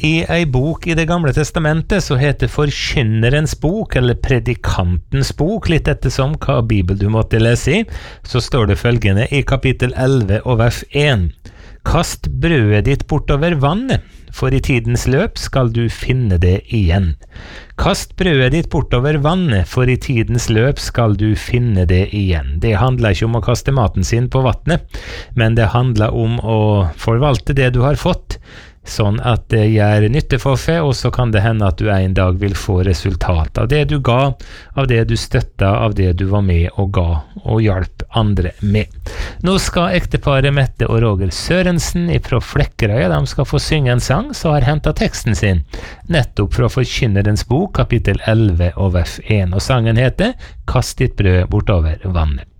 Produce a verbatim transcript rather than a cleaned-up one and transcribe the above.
I ei bok I det gamle testamentet så heter Forkynnerens bok, eller Predikantens bok, litt ettersom hva Bibel du måtte lese I, så står det følgende I kapittel elleve og vers én. Kast brødet ditt bortover vannet, for I tidens løp skal du finne det igjen. Kast brødet ditt bortover vannet, for I tidens løp skal du finne det igjen. Det handler ikke om å kaste maten sin på vattnet, men det handler om å forvalte det du har fått, sånn at det gjør nytte for seg, og så kan det hende at du en dag vil få resultat av det du ga, av det du støtta, av det du var med og ga, og hjalp andre med. Nå skal ekteparet Mette og Roger Sørensen fra Flekkerøy, de skal få synge en sang, så har hentet teksten sin, nettopp fra Forkynnerens bok, kapittel elleve og vers én, og sangen heter «Kast ditt brød bortover vannet».